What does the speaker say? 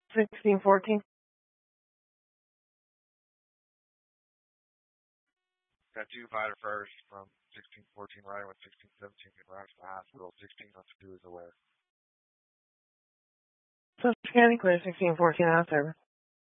1614. Got two fighter first from 1614 riding with 1617 in Rocks to the hospital. 1602 is aware. So scanning clear 1614 out there.